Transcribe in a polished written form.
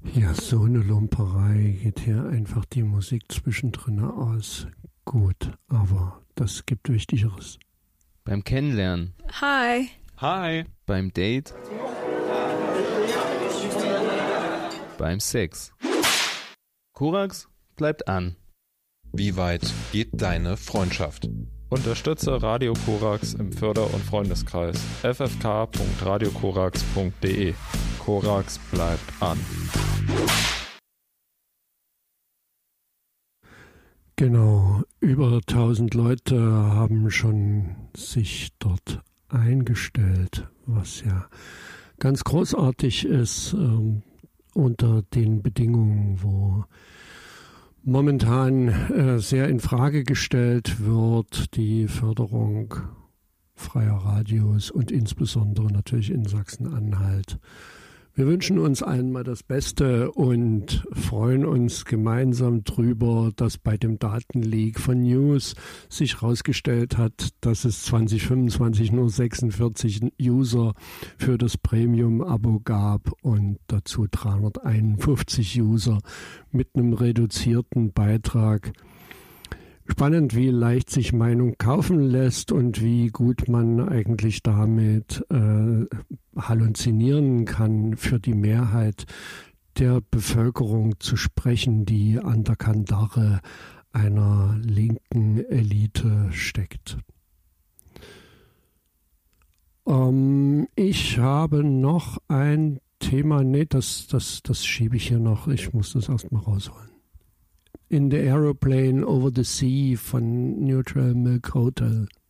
Ja, so eine Lumperei geht hier einfach die Musik zwischendrin aus. Gut, aber das gibt Wichtigeres. Beim Kennenlernen. Hi. Hi. Beim Date. Beim Sex. Korax bleibt an. Wie weit geht deine Freundschaft? Unterstütze Radio Korax im Förder- und Freundeskreis ffk.radiokorax.de. Korax bleibt an. Genau, über 1000 Leute haben schon sich dort eingestellt, was ja ganz großartig ist unter den Bedingungen, wo momentan sehr in Frage gestellt wird, die Förderung freier Radios und insbesondere natürlich in Sachsen-Anhalt. Wir wünschen uns allen mal das Beste und freuen uns gemeinsam drüber, dass bei dem Datenleak von News sich herausgestellt hat, dass es 2025 nur 46 User für das Premium-Abo gab und dazu 351 User mit einem reduzierten Beitrag. Spannend, wie leicht sich Meinung kaufen lässt und wie gut man eigentlich damit halluzinieren kann, für die Mehrheit der Bevölkerung zu sprechen, die an der Kandare einer linken Elite steckt. Ich habe noch ein Thema, das schiebe ich hier noch, ich muss das erstmal rausholen. In the Aeroplane Over the Sea von Neutral Milk Hotel.